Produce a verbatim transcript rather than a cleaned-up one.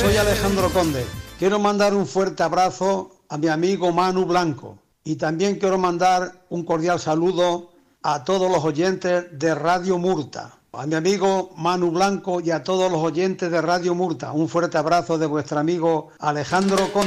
soy Alejandro Conde. Quiero mandar un fuerte abrazo a mi amigo Manu Blanco y también quiero mandar un cordial saludo a todos los oyentes de Radio Murta. A mi amigo Manu Blanco y a todos los oyentes de Radio Murta. Un fuerte abrazo de vuestro amigo Alejandro Conde.